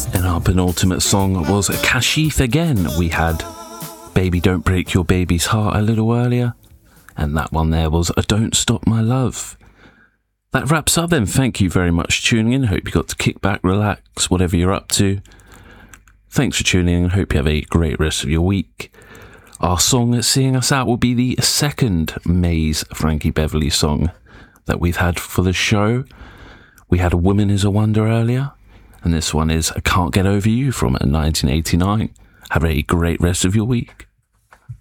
And our penultimate song was Kashif again. We had Baby Don't Break Your Baby's Heart a little earlier. And that one there was Don't Stop My Love. That wraps up then. Thank you very much for tuning in. Hope you got to kick back, relax, whatever you're up to. Thanks for tuning in. Hope you have a great rest of your week. Our song that's seeing us out will be the second Maze Frankie Beverly song that we've had for the show. We had A Woman Is a Wonder earlier. And this one is I Can't Get Over You from 1989. Have a great rest of your week.